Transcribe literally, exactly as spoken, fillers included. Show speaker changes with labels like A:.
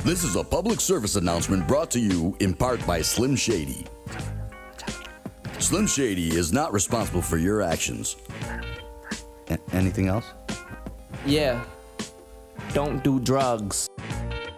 A: This is a public service announcement brought to you in part by Slim Shady. Slim Shady is not responsible for your actions. A- anything else?
B: Yeah. Don't do drugs.